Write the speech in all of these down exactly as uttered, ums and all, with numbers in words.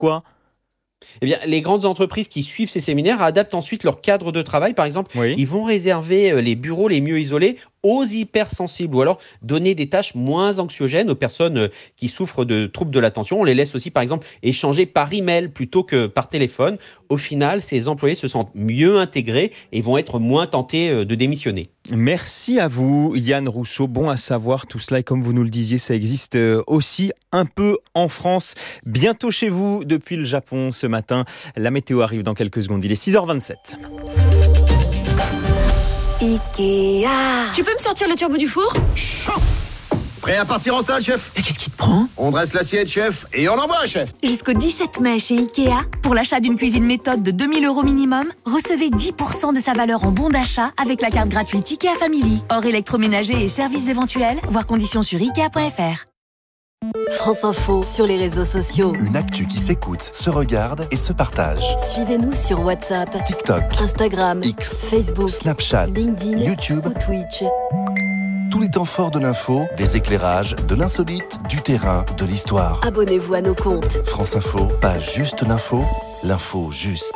Pourquoi ? Eh bien, les grandes entreprises qui suivent ces séminaires adaptent ensuite leur cadre de travail. Par exemple, Oui. ils vont réserver les bureaux les mieux isolés aux hypersensibles ou alors donner des tâches moins anxiogènes aux personnes qui souffrent de troubles de l'attention. On les laisse aussi, par exemple, échanger par email plutôt que par téléphone. Au final, ces employés se sentent mieux intégrés et vont être moins tentés de démissionner. Merci à vous, Yann Rousseau. Bon à savoir tout cela. Et comme vous nous le disiez, ça existe aussi un peu en France. Bientôt chez vous, depuis le Japon ce matin. La météo arrive dans quelques secondes. Il est six heures vingt-sept. Ikea. Tu peux me sortir le turbo du four ? Chaud. Prêt à partir en salle, chef ? Mais qu'est-ce qui te prend ? On dresse l'assiette, chef, et on envoie, chef. Jusqu'au dix-sept mai chez Ikea, pour l'achat d'une cuisine méthode de deux mille euros minimum, recevez dix pour cent de sa valeur en bon d'achat avec la carte gratuite Ikea Family. Hors électroménager et services éventuels, voir conditions sur ikea point f r. France Info sur les réseaux sociaux. Une actu qui s'écoute, se regarde et se partage. Suivez-nous sur WhatsApp, TikTok, Instagram, X, Facebook, Snapchat, LinkedIn, YouTube ou Twitch. Tous les temps forts de l'info, des éclairages, de l'insolite, du terrain, de l'histoire. Abonnez-vous à nos comptes. France Info, pas juste l'info, l'info juste.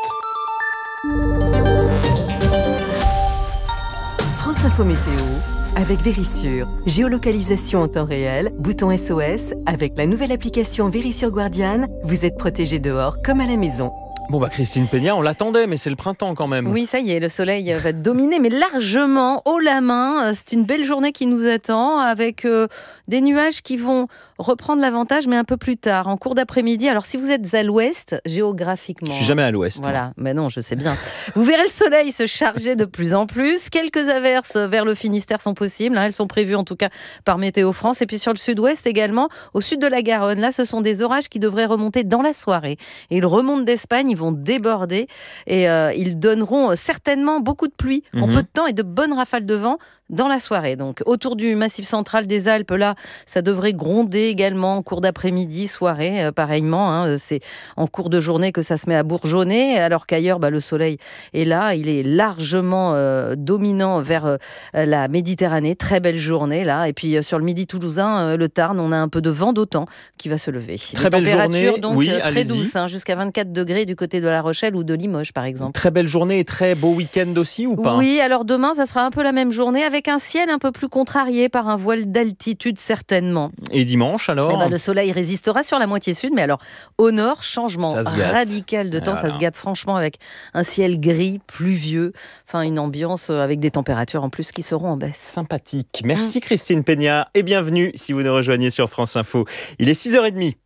France Info Météo avec Vérissure. Géolocalisation en temps réel, bouton S O S. Avec la nouvelle application Vérissure Guardian, vous êtes protégé dehors comme à la maison. Bon bah Christine Peña, on l'attendait, mais c'est le printemps quand même. Oui, ça y est, le soleil va dominer, mais largement, haut la main. C'est une belle journée qui nous attend, avec euh, des nuages qui vont reprendre l'avantage, mais un peu plus tard, en cours d'après-midi. Alors si vous êtes à l'ouest, géographiquement... Je suis jamais à l'ouest. Voilà, mais non, je sais bien. Vous verrez le soleil se charger de plus en plus. Quelques averses vers le Finistère sont possibles, hein. Elles sont prévues en tout cas par Météo France. Et puis sur le sud-ouest également, au sud de la Garonne, là, ce sont des orages qui devraient remonter dans la soirée. Et ils remontent d'Espagne, ils vont déborder et euh, ils donneront certainement beaucoup de pluie mmh. en peu de temps et de bonnes rafales de vent dans la soirée. Donc autour du massif central des Alpes, là, ça devrait gronder également en cours d'après-midi, soirée, euh, pareillement. Hein, c'est en cours de journée que ça se met à bourgeonner, alors qu'ailleurs, bah, le soleil est là. Il est largement euh, dominant vers euh, la Méditerranée. Très belle journée, là. Et puis euh, sur le midi toulousain, euh, le Tarn, on a un peu de vent d'automne qui va se lever. Très belle journée, donc, oui, euh, très allez-y. douce, hein, jusqu'à vingt-quatre degrés du côté de La Rochelle ou de Limoges, par exemple. Très belle journée et très beau week-end aussi, ou pas ? Oui, alors demain, ça sera un peu la même journée, avec un ciel un peu plus contrarié par un voile d'altitude, certainement. Et dimanche, alors ? Eh ben, le soleil résistera sur la moitié sud, mais alors, au nord, changement radical de temps, voilà. Ça se gâte franchement avec un ciel gris, pluvieux, enfin une ambiance avec des températures en plus qui seront en baisse. Sympathique. Merci mmh. Christine Peña et bienvenue si vous nous rejoignez sur France Info. Il est six heures trente.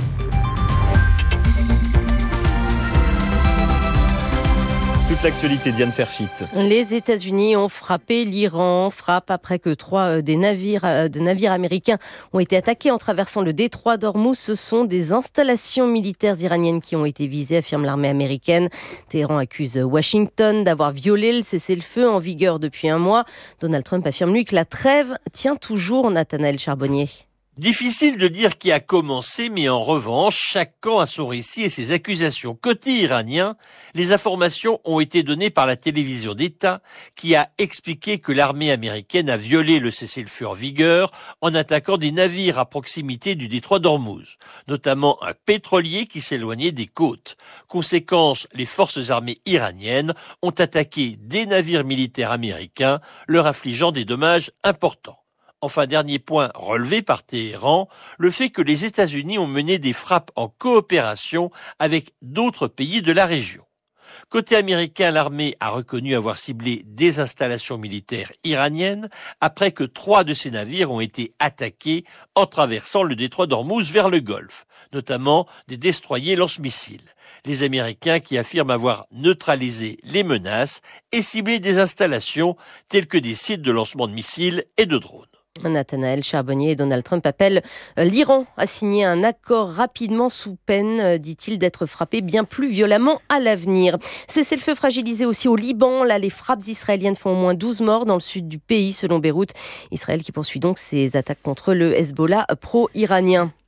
Toute l'actualité, Diane Ferchit. Les États-Unis ont frappé l'Iran, frappe après que trois des navires, de navires américains ont été attaqués en traversant le détroit d'Ormuz. Ce sont des installations militaires iraniennes qui ont été visées, affirme l'armée américaine. Téhéran accuse Washington d'avoir violé le cessez-le-feu en vigueur depuis un mois. Donald Trump affirme, lui, que la trêve tient toujours. Nathanaël Charbonnier. Difficile de dire qui a commencé, mais en revanche, chaque camp a son récit et ses accusations. Côté iranien, les informations ont été données par la télévision d'État, qui a expliqué que l'armée américaine a violé le cessez-le-feu en vigueur en attaquant des navires à proximité du détroit d'Ormuz, notamment un pétrolier qui s'éloignait des côtes. Conséquence, les forces armées iraniennes ont attaqué des navires militaires américains, leur infligeant des dommages importants. Enfin, dernier point relevé par Téhéran, le fait que les États-Unis ont mené des frappes en coopération avec d'autres pays de la région. Côté américain, l'armée a reconnu avoir ciblé des installations militaires iraniennes après que trois de ces navires ont été attaqués en traversant le détroit d'Ormuz vers le Golfe, notamment des destroyers lance-missiles. Les Américains qui affirment avoir neutralisé les menaces et ciblé des installations telles que des sites de lancement de missiles et de drones. Nathanaël Charbonnier et Donald Trump appellent l'Iran à signer un accord rapidement sous peine, dit-il, d'être frappé bien plus violemment à l'avenir. Cessez-le-feu fragilisé aussi au Liban. Là, les frappes israéliennes font au moins douze morts dans le sud du pays, selon Beyrouth. Israël qui poursuit donc ses attaques contre le Hezbollah pro-iranien.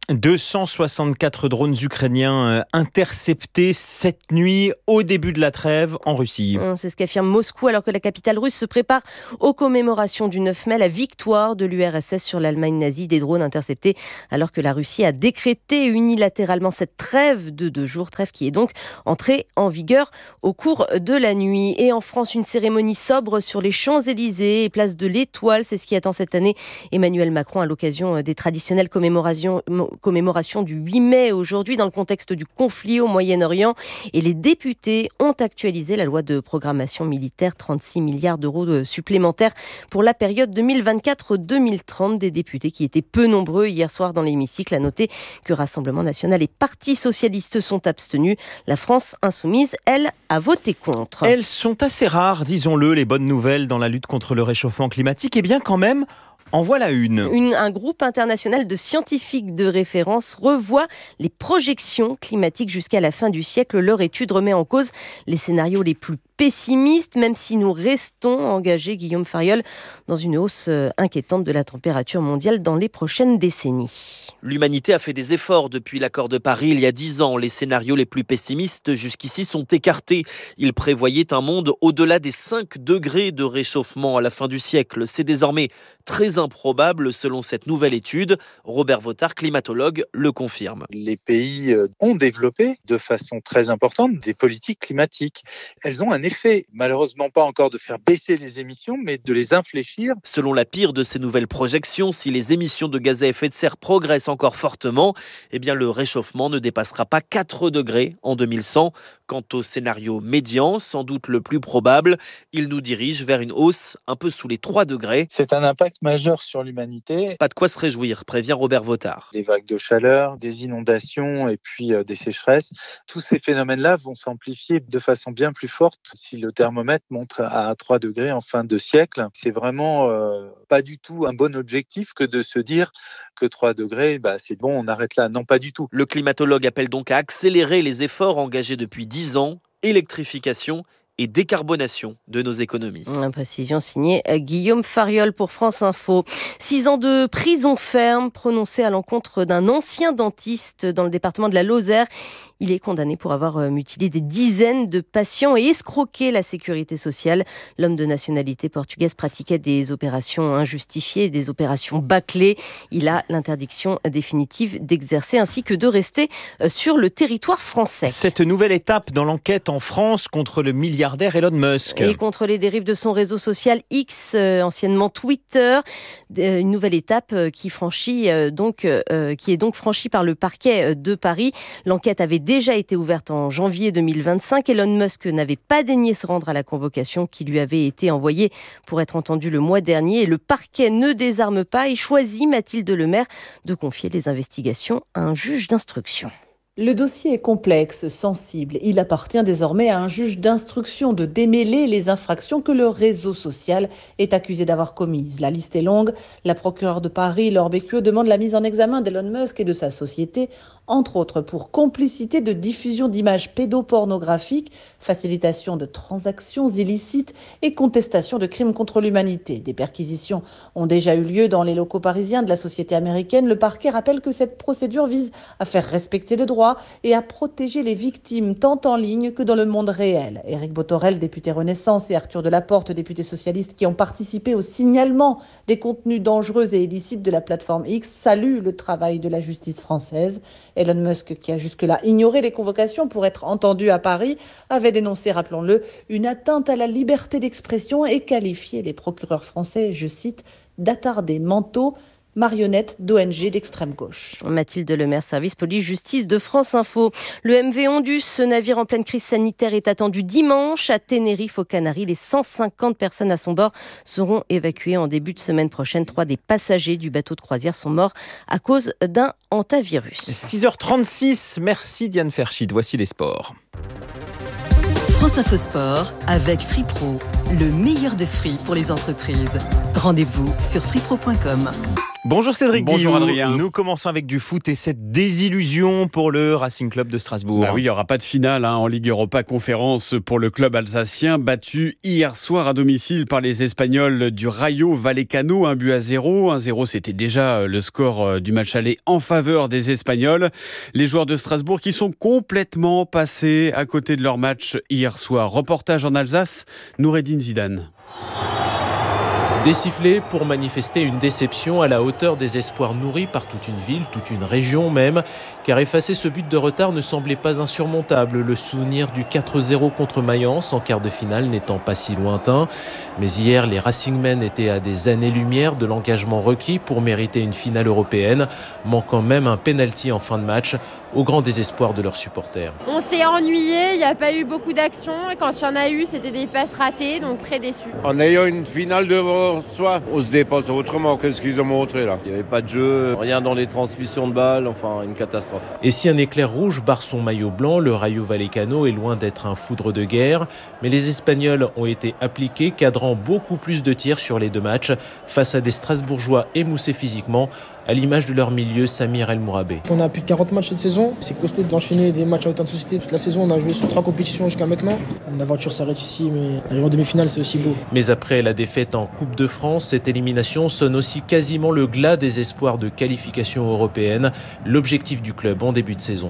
deux cent soixante-quatre drones ukrainiens interceptés cette nuit au début de la trêve en Russie. C'est ce qu'affirme Moscou alors que la capitale russe se prépare aux commémorations du neuf mai, la victoire de l'U R S S sur l'Allemagne nazie. Des drones interceptés alors que la Russie a décrété unilatéralement cette trêve de deux jours, trêve qui est donc entrée en vigueur au cours de la nuit. Et en France, une cérémonie sobre sur les Champs-Élysées et place de l'Étoile, c'est ce qui attend cette année Emmanuel Macron à l'occasion des traditionnelles commémorations commémoration du huit mai aujourd'hui dans le contexte du conflit au Moyen-Orient. Et les députés ont actualisé la loi de programmation militaire, trente-six milliards d'euros supplémentaires pour la période deux mille vingt-quatre deux mille trente. Des députés qui étaient peu nombreux hier soir dans l'hémicycle. À noter que Rassemblement national et Parti socialiste sont abstenus. La France insoumise, elle, a voté contre. Elles sont assez rares, disons-le, les bonnes nouvelles dans la lutte contre le réchauffement climatique. Et bien quand même, en voilà une. une. Un groupe international de scientifiques de référence revoit les projections climatiques jusqu'à la fin du siècle. Leur étude remet en cause les scénarios les plus pessimistes, même si nous restons engagés, Guillaume Fariol, dans une hausse inquiétante de la température mondiale dans les prochaines décennies. L'humanité a fait des efforts depuis l'accord de Paris il y a dix ans. Les scénarios les plus pessimistes jusqu'ici sont écartés. Ils prévoyaient un monde au-delà des cinq degrés de réchauffement à la fin du siècle. C'est désormais très improbable selon cette nouvelle étude. Robert Votard, climatologue, le confirme. Les pays ont développé de façon très importante des politiques climatiques. Elles ont un effet, malheureusement pas encore de faire baisser les émissions, mais de les infléchir. Selon la pire de ces nouvelles projections, si les émissions de gaz à effet de serre progressent encore fortement, eh bien le réchauffement ne dépassera pas quatre degrés en deux mille cent. Quant au scénario médian, sans doute le plus probable, il nous dirige vers une hausse un peu sous les trois degrés. C'est un impact majeur sur l'humanité. Pas de quoi se réjouir, prévient Robert Votard. Des vagues de chaleur, des inondations et puis euh, des sécheresses, tous ces phénomènes-là vont s'amplifier de façon bien plus forte si le thermomètre monte à trois degrés en fin de siècle. C'est vraiment euh, pas du tout un bon objectif que de se dire que trois degrés, bah, c'est bon, on arrête là. Non, pas du tout. Le climatologue appelle donc à accélérer les efforts engagés depuis dix ans, électrification et décarbonation de nos économies. Une précision signée Guillaume Fariol pour France Info. Six ans de prison ferme prononcés à l'encontre d'un ancien dentiste dans le département de la Lozère. Il est condamné pour avoir mutilé des dizaines de patients et escroqué la sécurité sociale. L'homme de nationalité portugaise pratiquait des opérations injustifiées, des opérations bâclées. Il a l'interdiction définitive d'exercer ainsi que de rester sur le territoire français. Cette nouvelle étape dans l'enquête en France contre le milliardaire Elon Musk. Et contre les dérives de son réseau social X, anciennement Twitter. Une nouvelle étape qui, franchit, donc, qui est donc franchie par le parquet de Paris. L'enquête avait déjà été ouverte en janvier deux mille vingt-cinq. Elon Musk n'avait pas daigné se rendre à la convocation qui lui avait été envoyée pour être entendu le mois dernier. Et le parquet ne désarme pas et choisit, Mathilde Lemaire, de confier les investigations à un juge d'instruction. Le dossier est complexe, sensible. Il appartient désormais à un juge d'instruction de démêler les infractions que le réseau social est accusé d'avoir commises. La liste est longue. La procureure de Paris, Laure Becquio, demande la mise en examen d'Elon Musk et de sa société, entre autres pour complicité de diffusion d'images pédopornographiques, facilitation de transactions illicites et contestation de crimes contre l'humanité. Des perquisitions ont déjà eu lieu dans les locaux parisiens de la société américaine. Le parquet rappelle que cette procédure vise à faire respecter le droit et à protéger les victimes tant en ligne que dans le monde réel. Éric Botorel, député Renaissance, et Arthur Delaporte, député socialiste, qui ont participé au signalement des contenus dangereux et illicites de la plateforme X, saluent le travail de la justice française. Elon Musk, qui a jusque-là ignoré les convocations pour être entendu à Paris, avait dénoncé, rappelons-le, une atteinte à la liberté d'expression et qualifié les procureurs français, je cite, d'attardés mentaux, marionnette d'O N G d'extrême gauche. Mathilde Lemaire, service police-justice de France Info. Le M V Ondus, ce navire en pleine crise sanitaire, est attendu dimanche à Tenerife, aux Canaries. Les cent cinquante personnes à son bord seront évacuées en début de semaine prochaine. Trois des passagers du bateau de croisière sont morts à cause d'un hantavirus. six heures trente-six, merci Diane Ferchid. Voici les sports. France Info Sport avec Free Pro, le meilleur de free pour les entreprises. Rendez-vous sur free pro point com. Bonjour Cédric Bonjour Guillou. Adrien. Nous commençons avec du foot et cette désillusion pour le Racing Club de Strasbourg. Bah oui, il n'y aura pas de finale hein, en Ligue Europa Conférence pour le club alsacien, battu hier soir à domicile par les Espagnols du Rayo Vallecano, un but à zéro. un zéro, c'était déjà le score du match aller en faveur des Espagnols. Les joueurs de Strasbourg qui sont complètement passés à côté de leur match hier soir. Reportage en Alsace, Noureddine Zidane. Des sifflets pour manifester une déception à la hauteur des espoirs nourris par toute une ville, toute une région même, car effacer ce but de retard ne semblait pas insurmontable, le souvenir du quatre zéro contre Mayence en quart de finale n'étant pas si lointain. Mais hier, les Racingmen étaient à des années-lumière de l'engagement requis pour mériter une finale européenne, manquant même un pénalty en fin de match, au grand désespoir de leurs supporters. On s'est ennuyé, il n'y a pas eu beaucoup d'actions, et quand il y en a eu, c'était des passes ratées, donc très déçus. En ayant une finale devant soi, on se dépasse autrement que ce qu'ils ont montré là. Il n'y avait pas de jeu, rien dans les transmissions de balles, enfin une catastrophe. Et si un éclair rouge barre son maillot blanc, le Rayo Vallecano est loin d'être un foudre de guerre, mais les Espagnols ont été appliqués, cadrant beaucoup plus de tirs sur les deux matchs, face à des Strasbourgeois émoussés physiquement, à l'image de leur milieu Samir El Mourabé. On a plus de quarante matchs cette saison, c'est costaud d'enchaîner des matchs à haute intensité toute la saison, on a joué sur trois compétitions jusqu'à maintenant. L'aventure s'arrête ici, mais arriver en demi-finale c'est aussi beau. Mais après la défaite en Coupe de France, cette élimination sonne aussi quasiment le glas des espoirs de qualification européenne, l'objectif du club en début de saison.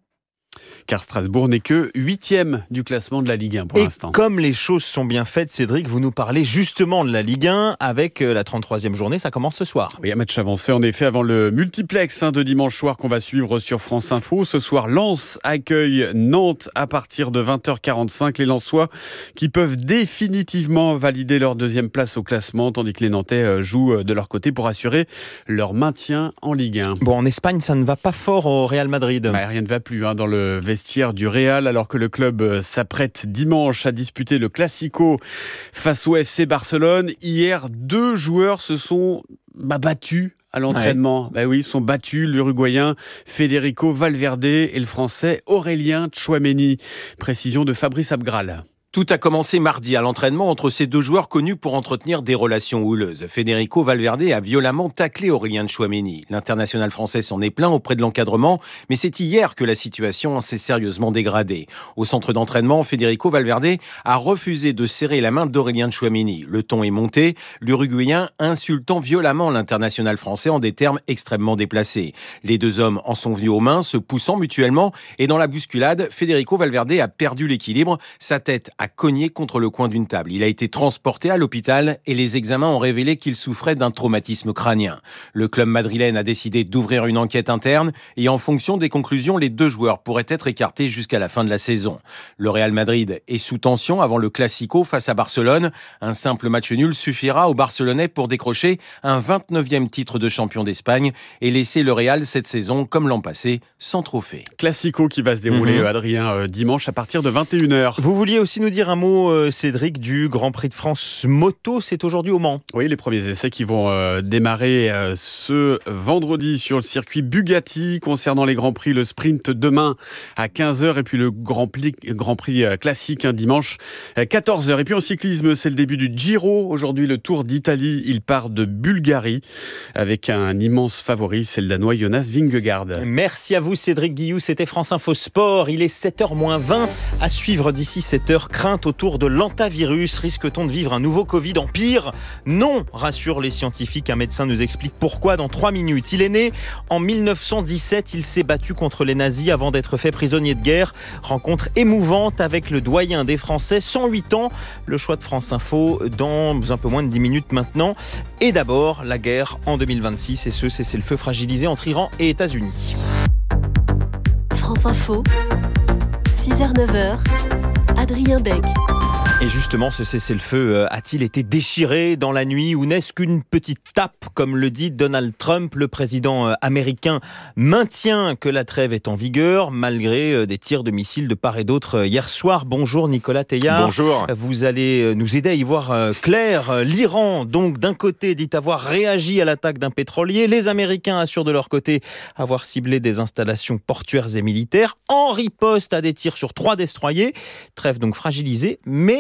Car Strasbourg n'est que huitième du classement de la Ligue un pour et l'instant. Comme les choses sont bien faites, Cédric, vous nous parlez justement de la Ligue un avec la trente-troisième journée, ça commence ce soir. Oui, un match avancé en effet avant le multiplex hein, de dimanche soir qu'on va suivre sur France Info. Ce soir, Lens accueille Nantes à partir de vingt heures quarante-cinq. Les Lensois qui peuvent définitivement valider leur deuxième place au classement, tandis que les Nantais jouent de leur côté pour assurer leur maintien en Ligue un. Bon, en Espagne, ça ne va pas fort au Real Madrid. Bah, rien ne va plus hein, dans le vestiaire du Real, alors que le club s'apprête dimanche à disputer le Classico face au F C Barcelone. Hier, deux joueurs se sont bah, battus à l'entraînement. Ouais. Bah oui, ils sont battus, l'Uruguayen Federico Valverde et le Français Aurélien Tchouaméni. Précision de Fabrice Abgral. Tout a commencé mardi à l'entraînement entre ces deux joueurs connus pour entretenir des relations houleuses. Federico Valverde a violemment taclé Aurélien Tchouaméni. L'international français s'en est plaint auprès de l'encadrement, mais c'est hier que la situation s'est sérieusement dégradée. Au centre d'entraînement, Federico Valverde a refusé de serrer la main d'Aurélien Tchouaméni. Le ton est monté, l'Uruguayen insultant violemment l'international français en des termes extrêmement déplacés. Les deux hommes en sont venus aux mains, se poussant mutuellement, et dans la bousculade, Federico Valverde a perdu l'équilibre, sa tête a cogné contre le coin d'une table. Il a été transporté à l'hôpital et les examens ont révélé qu'il souffrait d'un traumatisme crânien. Le club madrilène a décidé d'ouvrir une enquête interne et en fonction des conclusions, les deux joueurs pourraient être écartés jusqu'à la fin de la saison. Le Real Madrid est sous tension avant le Classico face à Barcelone. Un simple match nul suffira aux Barcelonais pour décrocher un vingt-neuvième titre de champion d'Espagne et laisser le Real cette saison, comme l'an passé, sans trophée. Classico qui va se dérouler, mmh. Adrien, euh, dimanche à partir de vingt et une heures. Vous vouliez aussi nous dire un mot, euh, Cédric, du Grand Prix de France moto, c'est aujourd'hui au Mans. Oui, les premiers essais qui vont euh, démarrer euh, ce vendredi sur le circuit Bugatti. Concernant les Grands Prix, le sprint demain à quinze heures et puis le Grand Prix, Grand Prix euh, classique un dimanche à quatorze heures. Et puis en cyclisme, c'est le début du Giro. Aujourd'hui, le Tour d'Italie, il part de Bulgarie avec un immense favori, c'est le Danois Jonas Vingegaard. Merci à vous Cédric Guillou, c'était France Info Sport. Il est sept heures moins vingt à suivre d'ici sept heures. Crainte autour de l'antavirus. Risque-t-on de vivre un nouveau Covid en pire ? Non, rassurent les scientifiques. Un médecin nous explique pourquoi dans trois minutes. Il est né en mille neuf cent dix-sept. Il s'est battu contre les nazis avant d'être fait prisonnier de guerre. Rencontre émouvante avec le doyen des Français, cent huit ans. Le choix de France Info dans un peu moins de dix minutes maintenant. Et d'abord, la guerre en deux mille vingt-six et ce cessez-le-feu fragilisé entre Iran et États-Unis. France Info, six heures neuf heures. Adrien Beck. Et justement, ce cessez-le-feu a-t-il été déchiré dans la nuit ou n'est-ce qu'une petite tape, comme le dit Donald Trump? Le président américain maintient que la trêve est en vigueur malgré des tirs de missiles de part et d'autre hier soir. Bonjour Nicolas Teillard. Bonjour. Vous allez nous aider à y voir clair. L'Iran, donc d'un côté, dit avoir réagi à l'attaque d'un pétrolier. Les Américains assurent de leur côté avoir ciblé des installations portuaires et militaires en riposte à des tirs sur trois destroyers. Trêve donc fragilisée, mais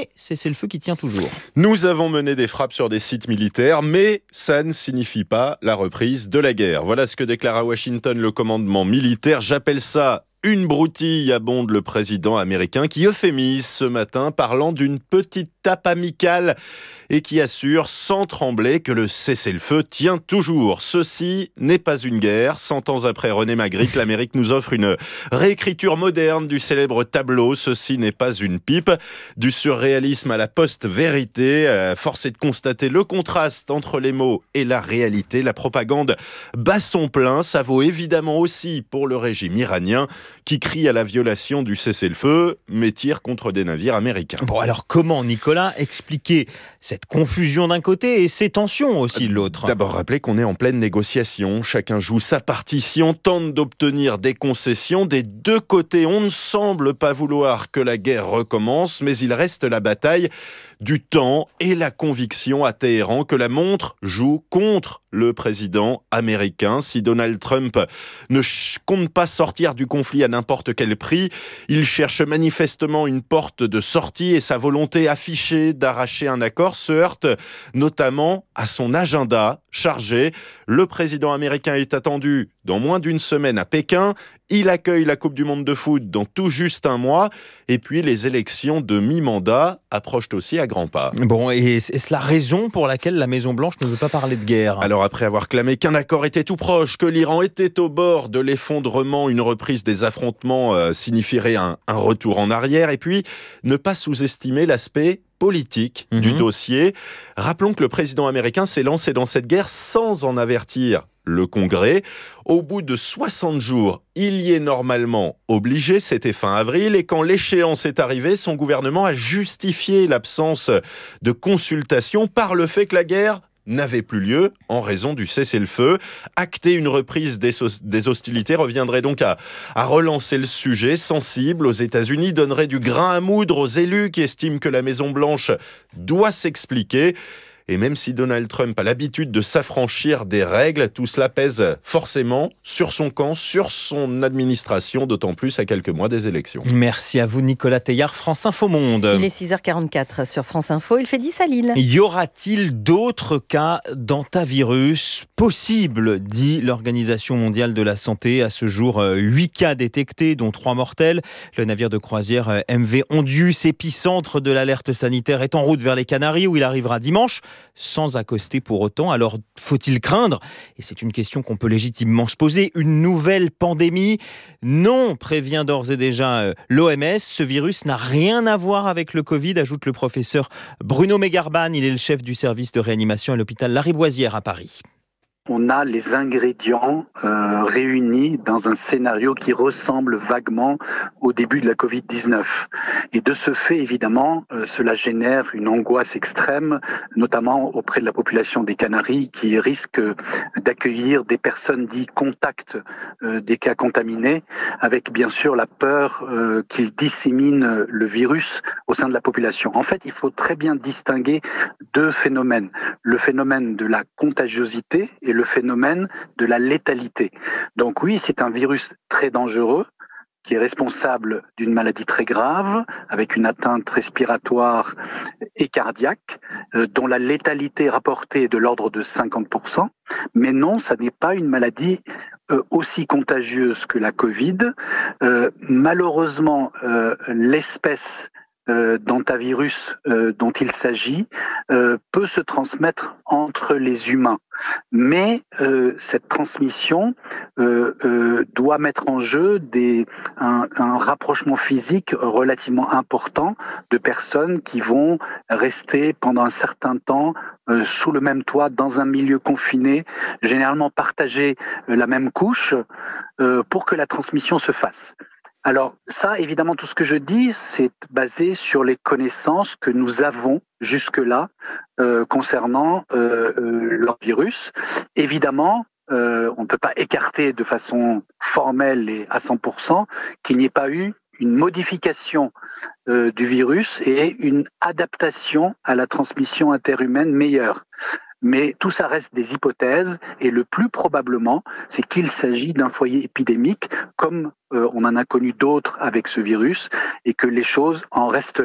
mais cessez-le-feu qui tient toujours. Nous avons mené des frappes sur des sites militaires, mais ça ne signifie pas la reprise de la guerre. Voilà ce que déclare à Washington le commandement militaire. J'appelle ça une broutille, abonde le président américain qui euphémise ce matin parlant d'une petite tape amicale et qui assure sans trembler que le cessez-le-feu tient toujours. Ceci n'est pas une guerre. Cent ans après René Magritte, l'Amérique nous offre une réécriture moderne du célèbre tableau. Ceci n'est pas une pipe. Du surréalisme à la post-vérité. Euh, force est de constater le contraste entre les mots et la réalité. La propagande bat son plein. Ça vaut évidemment aussi pour le régime iranien qui crie à la violation du cessez-le-feu, mais tire contre des navires américains. Bon, alors comment, Nicolas, expliquer cette confusion d'un côté et ces tensions aussi de l'autre ? D'abord, rappeler qu'on est en pleine négociation. Chacun joue sa partition, tente d'obtenir des concessions. Des deux côtés, on ne semble pas vouloir que la guerre recommence, mais il reste la bataille du temps et la conviction à Téhéran que la montre joue contre le président américain. Si Donald Trump ne ch- compte pas sortir du conflit à n'importe quel prix, il cherche manifestement une porte de sortie et sa volonté affichée d'arracher un accord se heurte notamment à son agenda chargé. Le président américain est attendu dans moins d'une semaine à Pékin. Il accueille la Coupe du Monde de foot dans tout juste un mois. Et puis les élections de mi-mandat approchent aussi à grands pas. Bon, et est-ce la raison pour laquelle la Maison-Blanche ne veut pas parler de guerre ? Alors après avoir clamé qu'un accord était tout proche, que l'Iran était au bord de l'effondrement, une reprise des affrontements euh, signifierait un, un retour en arrière. Et puis ne pas sous-estimer l'aspect politique mmh. du dossier. Rappelons que le président américain s'est lancé dans cette guerre sans en avertir le Congrès. Au bout de soixante jours, il y est normalement obligé, c'était fin avril, et quand l'échéance est arrivée, son gouvernement a justifié l'absence de consultation par le fait que la guerre n'avait plus lieu en raison du cessez-le-feu. Acter une reprise des, so- des hostilités reviendrait donc à, à relancer le sujet sensible aux États-Unis, donnerait du grain à moudre aux élus qui estiment que la Maison-Blanche doit s'expliquer. Et même si Donald Trump a l'habitude de s'affranchir des règles, tout cela pèse forcément sur son camp, sur son administration, d'autant plus à quelques mois des élections. Merci à vous Nicolas Teilhard, France Info Monde. Il est six heures quarante-quatre sur France Info, il fait dix à Lille. Y aura-t-il d'autres cas d'hantavirus possibles, dit l'Organisation mondiale de la santé. À ce jour, huit cas détectés, dont trois mortels. Le navire de croisière M V Ondius, épicentre de l'alerte sanitaire, est en route vers les Canaries où il arrivera dimanche, sans accoster pour autant. Alors, faut-il craindre, et c'est une question qu'on peut légitimement se poser, une nouvelle pandémie ? Non, prévient d'ores et déjà l'O M S. Ce virus n'a rien à voir avec le Covid, ajoute le professeur Bruno Megarban. Il est le chef du service de réanimation à l'hôpital Lariboisière à Paris. On a les ingrédients euh, réunis dans un scénario qui ressemble vaguement au début de la covid dix-neuf. Et de ce fait, évidemment, euh, cela génère une angoisse extrême, notamment auprès de la population des Canaries, qui risque d'accueillir des personnes dites contacts euh, des cas contaminés, avec bien sûr la peur euh, qu'ils disséminent le virus au sein de la population. En fait, il faut très bien distinguer deux phénomènes. Le phénomène de la contagiosité et le phénomène de la létalité. Donc oui, c'est un virus très dangereux qui est responsable d'une maladie très grave, avec une atteinte respiratoire et cardiaque, euh, dont la létalité rapportée est de l'ordre de cinquante pour cent. Mais non, ça n'est pas une maladie euh, aussi contagieuse que la Covid. Euh, malheureusement, euh, l'espèce Euh, d'hantavirus euh, dont il s'agit euh, peut se transmettre entre les humains. Mais euh, cette transmission euh, euh, doit mettre en jeu des, un, un rapprochement physique relativement important de personnes qui vont rester pendant un certain temps euh, sous le même toit, dans un milieu confiné, généralement partager euh, la même couche euh, pour que la transmission se fasse. Alors ça, évidemment, tout ce que je dis, c'est basé sur les connaissances que nous avons jusque-là euh, concernant euh, euh, leur virus. Évidemment, euh, on ne peut pas écarter de façon formelle et à cent pour cent qu'il n'y ait pas eu une modification euh, du virus et une adaptation à la transmission interhumaine meilleure. Mais tout ça reste des hypothèses et le plus probablement, c'est qu'il s'agit d'un foyer épidémique comme euh, on en a connu d'autres avec ce virus et que les choses en restent là.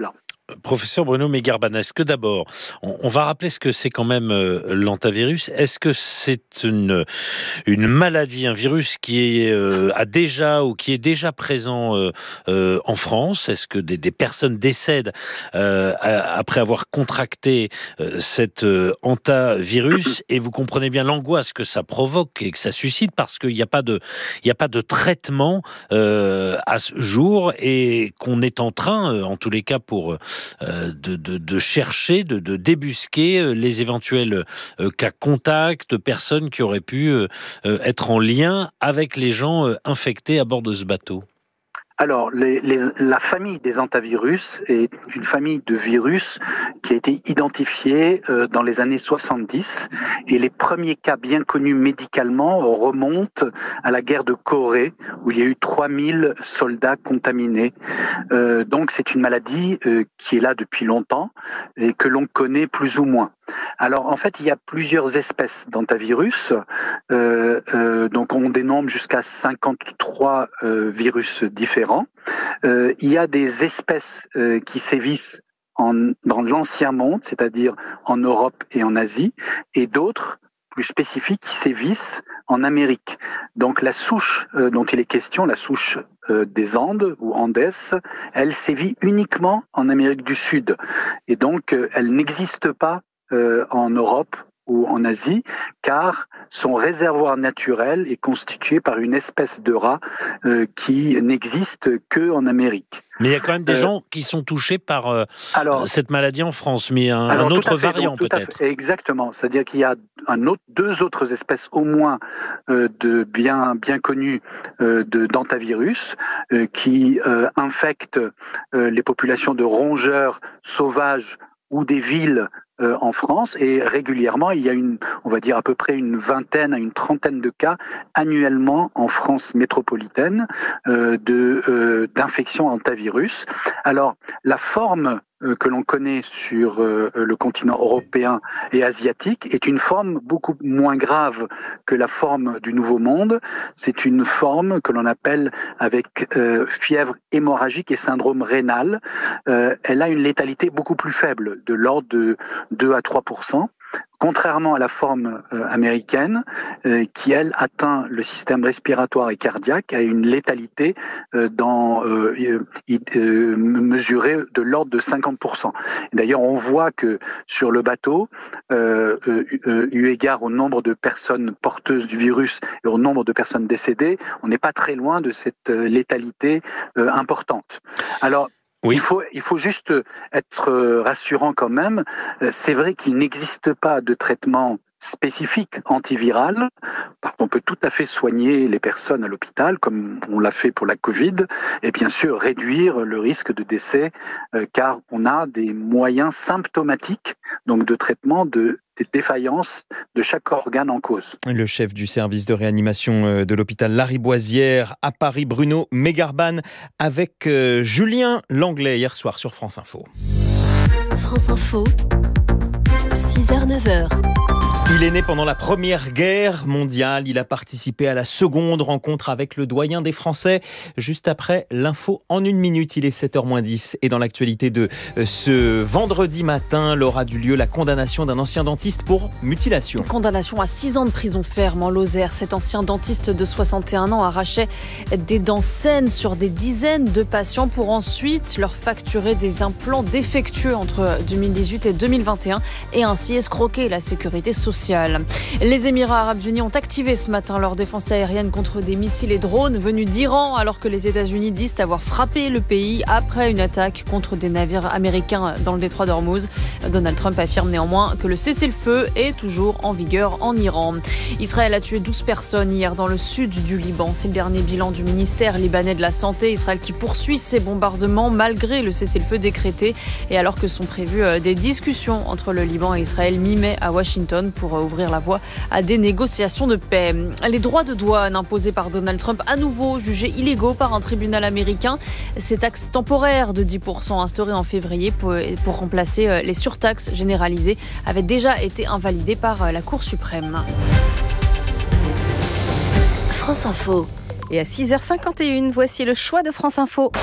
Professeur Bruno Megarban, est-ce que d'abord, on, on va rappeler ce que c'est quand même euh, l'hantavirus. Est-ce que c'est une, une maladie, un virus qui est, euh, a déjà ou qui est déjà présent euh, euh, en France? Est-ce que des, des personnes décèdent euh, à, après avoir contracté euh, cet euh, hantavirus? Et vous comprenez bien l'angoisse que ça provoque et que ça suscite, parce qu'il n'y a pas de, il n'y a pas de traitement euh, à ce jour, et qu'on est en train, euh, en tous les cas pour Euh, de, de, de chercher, de, de débusquer les éventuels euh, cas contacts de personnes qui auraient pu euh, être en lien avec les gens euh, infectés à bord de ce bateau. Alors, les, les, la famille des hantavirus est une famille de virus qui a été identifiée euh, dans les années soixante-dix, et les premiers cas bien connus médicalement remontent à la guerre de Corée, où il y a eu trois mille soldats contaminés. Euh, donc, c'est une maladie euh, qui est là depuis longtemps et que l'on connaît plus ou moins. Alors, en fait, il y a plusieurs espèces d'hantavirus. Euh, euh, donc, on dénombre jusqu'à cinquante-trois euh, virus différents. Euh, il y a des espèces euh, qui sévissent en, dans l'ancien monde, c'est-à-dire en Europe et en Asie, et d'autres plus spécifiques qui sévissent en Amérique. Donc la souche euh, dont il est question, la souche euh, des Andes ou Andes, elle sévit uniquement en Amérique du Sud. Et donc euh, elle n'existe pas euh, en Europe ou en Asie, car son réservoir naturel est constitué par une espèce de rat euh, qui n'existe que en Amérique. Mais il y a quand même des euh, gens qui sont touchés par euh, alors, cette maladie en France, mais un, alors, un autre fait, variant donc, peut-être. Exactement, c'est-à-dire qu'il y a un autre, deux autres espèces au moins euh, de bien bien connues euh, de d'hantavirus euh, qui euh, infectent euh, les populations de rongeurs sauvages ou des villes euh, en France, et régulièrement il y a une, on va dire à peu près une vingtaine à une trentaine de cas annuellement en France métropolitaine euh, de euh, d'infection hantavirus. Alors la forme euh, que l'on connaît sur euh, le continent européen et asiatique est une forme beaucoup moins grave que la forme du Nouveau Monde. C'est une forme que l'on appelle avec euh, fièvre hémorragique et syndrome rénal. Euh, elle a une létalité beaucoup plus faible, de l'ordre de deux à trois pour cent. Contrairement à la forme euh, américaine, euh, qui elle atteint le système respiratoire et cardiaque, a une létalité euh, dans euh, euh, mesurée de l'ordre de cinquante pour cent. D'ailleurs, on voit que sur le bateau, euh, euh, eu égard au nombre de personnes porteuses du virus et au nombre de personnes décédées, on n'est pas très loin de cette euh, létalité euh, importante. Alors, Oui. Il faut, il faut juste être rassurant quand même. C'est vrai qu'il n'existe pas de traitement spécifique antiviral. On peut tout à fait soigner les personnes à l'hôpital, comme on l'a fait pour la Covid, et bien sûr réduire le risque de décès, euh, car on a des moyens symptomatiques donc de traitement de des défaillances de chaque organe en cause. Le chef du service de réanimation de l'hôpital Lariboisière à Paris, Bruno Megarban, avec euh, Julien Langlais hier soir sur France Info. France Info, six heures neuf heures. Il est né pendant la Première Guerre mondiale. Il a participé à la seconde rencontre avec le doyen des Français. Juste après l'info en une minute, il est sept heures moins dix. Et dans l'actualité de ce vendredi matin, l'aura du lieu la condamnation d'un ancien dentiste pour mutilation. Condamnation à six ans de prison ferme en Lozère. Cet ancien dentiste de soixante et un ans arrachait des dents saines sur des dizaines de patients pour ensuite leur facturer des implants défectueux entre deux mille dix-huit et deux mille vingt et un et ainsi escroquer la sécurité sociale. Les Émirats arabes unis ont activé ce matin leur défense aérienne contre des missiles et drones venus d'Iran, alors que les États-Unis disent avoir frappé le pays après une attaque contre des navires américains dans le détroit d'Ormuz. Donald Trump affirme néanmoins que le cessez-le-feu est toujours en vigueur en Iran. Israël a tué douze personnes hier dans le sud du Liban. C'est le dernier bilan du ministère libanais de la Santé. Israël qui poursuit ses bombardements malgré le cessez-le-feu décrété et alors que sont prévues des discussions entre le Liban et Israël mi-mai à Washington pour ouvrir la voie à des négociations de paix. Les droits de douane imposés par Donald Trump, à nouveau jugés illégaux par un tribunal américain. Ces taxes temporaires de dix pour cent instaurées en février pour, pour remplacer les surtaxes généralisées avaient déjà été invalidées par la Cour suprême. France Info. Et à six heures cinquante et une, voici le choix de France Info.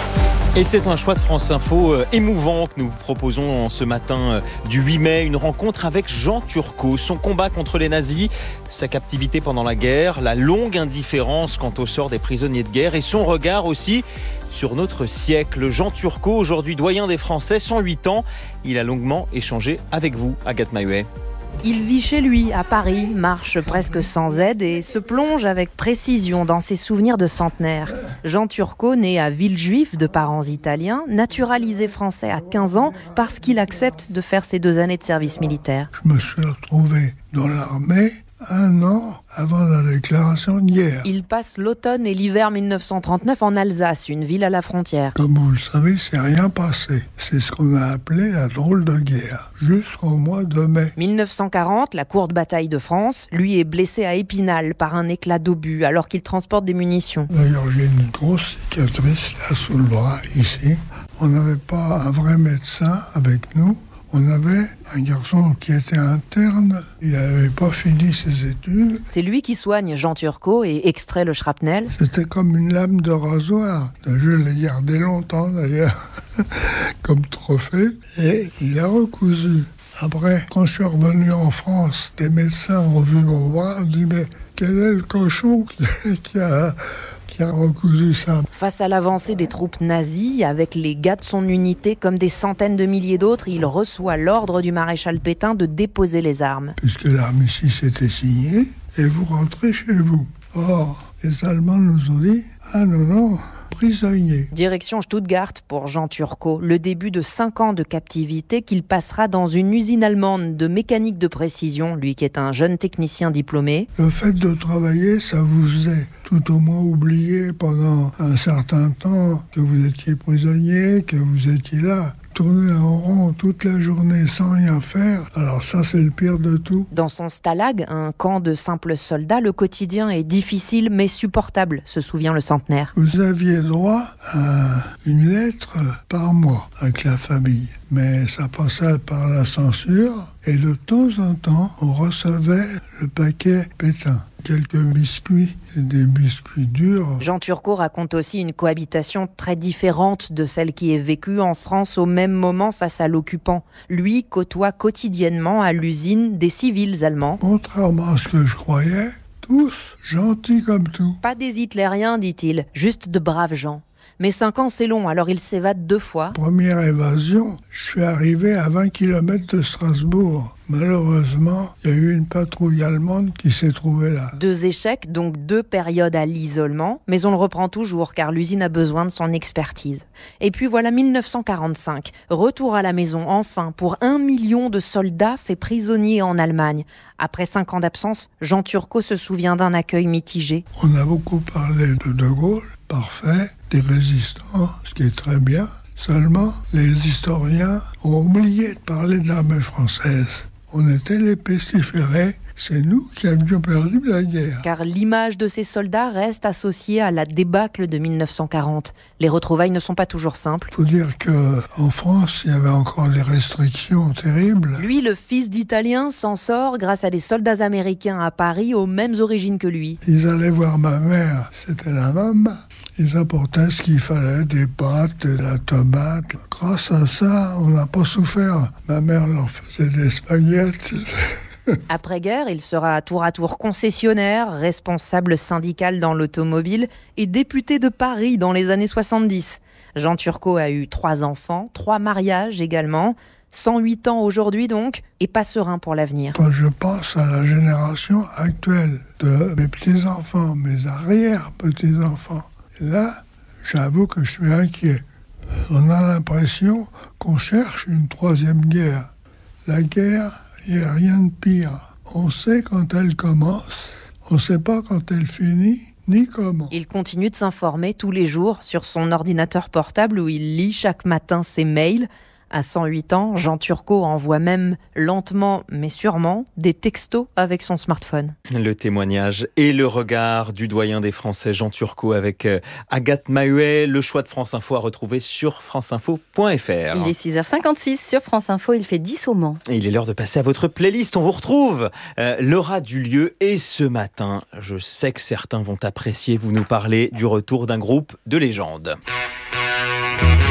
Et c'est un choix de France Info euh, émouvant que nous vous proposons ce matin euh, du huit mai. Une rencontre avec Jean Turcot. Son combat contre les nazis, sa captivité pendant la guerre, la longue indifférence quant au sort des prisonniers de guerre et son regard aussi sur notre siècle. Jean Turcot, aujourd'hui doyen des Français, cent huit ans. Il a longuement échangé avec vous, Agathe Mahuet. Il vit chez lui, à Paris, marche presque sans aide et se plonge avec précision dans ses souvenirs de centenaire. Jean Turcot, né à Villejuif de parents italiens, naturalisé français à quinze ans parce qu'il accepte de faire ses deux années de service militaire. Je me suis retrouvé dans l'armée un an avant la déclaration de guerre. Il passe l'automne et l'hiver mille neuf cent trente-neuf en Alsace, une ville à la frontière. Comme vous le savez, c'est rien passé. C'est ce qu'on a appelé la drôle de guerre, jusqu'au mois de mai. mille neuf cent quarante, la courte bataille de France, lui est blessé à Épinal par un éclat d'obus alors qu'il transporte des munitions. D'ailleurs, j'ai une grosse cicatrice là sous le bras, ici. On n'avait pas un vrai médecin avec nous. On avait un garçon qui était interne, il n'avait pas fini ses études. C'est lui qui soigne Jean Turcot et extrait le shrapnel. C'était comme une lame de rasoir. Je l'ai gardé longtemps d'ailleurs, comme trophée. Et il a recousu. Après, quand je suis revenu en France, des médecins ont vu mon bras, ont dit mais quel est le cochon qui a... qui a recousu ça. Face à l'avancée des troupes nazies, avec les gars de son unité comme des centaines de milliers d'autres, il reçoit l'ordre du maréchal Pétain de déposer les armes. Puisque l'armistice était signé, et vous rentrez chez vous. Or, les Allemands nous ont dit « Ah non, non !» prisonnier. Direction Stuttgart pour Jean Turcot, le début de cinq ans de captivité qu'il passera dans une usine allemande de mécanique de précision, lui qui est un jeune technicien diplômé. Le fait de travailler, ça vous faisait tout au moins oublier pendant un certain temps que vous étiez prisonnier, que vous étiez là. Tourner en rond toute la journée sans rien faire, alors ça c'est le pire de tout. Dans son stalag, un camp de simples soldats, le quotidien est difficile mais supportable, se souvient le centenaire. Vous aviez droit à une lettre par mois avec la famille, mais ça passait par la censure et de temps en temps on recevait le paquet Pétain. Quelques biscuits, des biscuits durs. Jean Turcot raconte aussi une cohabitation très différente de celle qui est vécue en France au même moment face à l'occupant. Lui côtoie quotidiennement à l'usine des civils allemands. Contrairement à ce que je croyais, tous gentils comme tout. Pas des hitlériens, dit-il, juste de braves gens. Mais cinq ans, c'est long, alors il s'évade deux fois. Première évasion, je suis arrivé à vingt kilomètres de Strasbourg. Malheureusement, il y a eu une patrouille allemande qui s'est trouvée là. Deux échecs, donc deux périodes à l'isolement, mais on le reprend toujours car l'usine a besoin de son expertise. Et puis voilà mille neuf cent quarante-cinq, retour à la maison enfin pour un million de soldats faits prisonniers en Allemagne. Après cinq ans d'absence, Jean Turcot se souvient d'un accueil mitigé. On a beaucoup parlé de De Gaulle, parfait, des résistants, ce qui est très bien. Seulement, les historiens ont oublié de parler de l'armée française. On était les pestiférés, c'est nous qui avions perdu la guerre. Car l'image de ces soldats reste associée à la débâcle de mille neuf cent quarante. Les retrouvailles ne sont pas toujours simples. Il faut dire qu'en France, il y avait encore des restrictions terribles. Lui, le fils d'Italien, s'en sort grâce à des soldats américains à Paris aux mêmes origines que lui. Ils allaient voir ma mère, c'était la même. Ils apportaient ce qu'il fallait, des pâtes, de la tomate. Grâce à ça, on n'a pas souffert. Ma mère leur faisait des spaghettis. Après-guerre, il sera tour à tour concessionnaire, responsable syndical dans l'automobile et député de Paris dans les années soixante-dix. Jean Turcot a eu trois enfants, trois mariages également. cent huit ans aujourd'hui donc, et pas serein pour l'avenir. Quand je pense à la génération actuelle de mes petits-enfants, mes arrière-petits-enfants, là, j'avoue que je suis inquiet. On a l'impression qu'on cherche une troisième guerre. La guerre, il n'y a rien de pire. On sait quand elle commence, on ne sait pas quand elle finit, ni comment. Il continue de s'informer tous les jours sur son ordinateur portable où il lit chaque matin ses mails. À cent huit ans, Jean Turcot envoie même lentement mais sûrement des textos avec son smartphone. Le témoignage et le regard du doyen des Français Jean Turcot avec Agathe Mahuet. Le choix de France Info à retrouver sur franceinfo point f r. Il est six heures cinquante-six sur France Info, il fait dix au Mans. Et il est l'heure de passer à votre playlist. On vous retrouve euh, Laura Dulieu et ce matin, je sais que certains vont apprécier, vous nous parlez du retour d'un groupe de légende.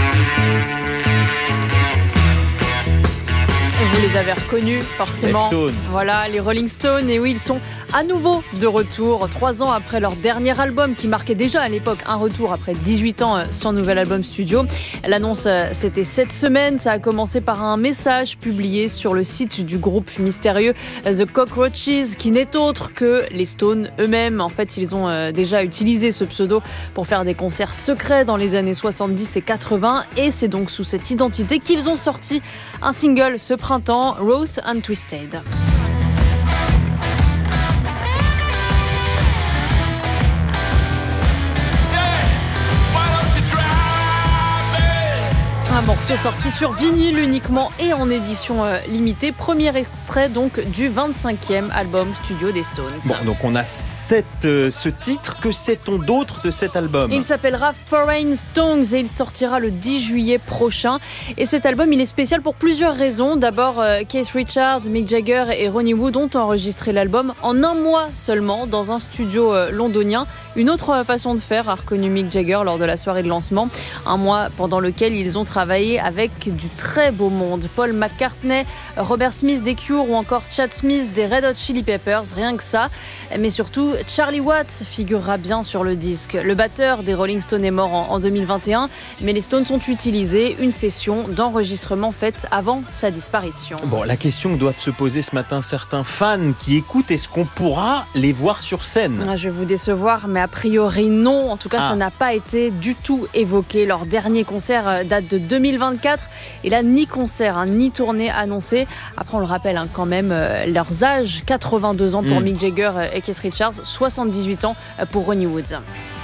les avez reconnus, forcément. Les Stones. Voilà, les Rolling Stones. Et oui, ils sont à nouveau de retour, trois ans après leur dernier album, qui marquait déjà à l'époque un retour après dix-huit ans sans nouvel album studio. L'annonce, c'était cette semaine. Ça a commencé par un message publié sur le site du groupe mystérieux The Cockroaches, qui n'est autre que les Stones eux-mêmes. En fait, ils ont déjà utilisé ce pseudo pour faire des concerts secrets dans les années soixante-dix et quatre-vingts. Et c'est donc sous cette identité qu'ils ont sorti un single ce printemps, Wroth and Twisted. Un morceau sorti sur vinyle uniquement et en édition euh, limitée. Premier extrait donc du vingt-cinquième album studio des Stones. Bon, donc on a cette, euh, ce titre. Que sait-on d'autre de cet album ? Il s'appellera Foreign Tongues et il sortira le dix juillet prochain. Et cet album, il est spécial pour plusieurs raisons. D'abord, euh, Keith Richards, Mick Jagger et Ronnie Wood ont enregistré l'album en un mois seulement dans un studio euh, londonien. Une autre euh, façon de faire, a reconnu Mick Jagger lors de la soirée de lancement. Un mois pendant lequel ils ont travaillé avec du très beau monde. Paul McCartney, Robert Smith des Cure ou encore Chad Smith des Red Hot Chili Peppers, rien que ça. Mais surtout, Charlie Watts figurera bien sur le disque. Le batteur des Rolling Stones est mort en, en deux mille vingt et un, mais les Stones ont utilisé une session d'enregistrement faite avant sa disparition. Bon, la question que doivent se poser ce matin certains fans qui écoutent, est-ce qu'on pourra les voir sur scène ? Je vais vous décevoir, mais a priori non. En tout cas, ah. ça n'a pas été du tout évoqué. Leur dernier concert date de deux mille vingt-quatre et là, ni concert, hein, ni tournée annoncée. Après, on le rappelle hein, quand même, euh, leurs âges, quatre-vingt-deux ans pour mmh. Mick Jagger et Keith Richards, soixante-dix-huit ans pour Ronnie Wood.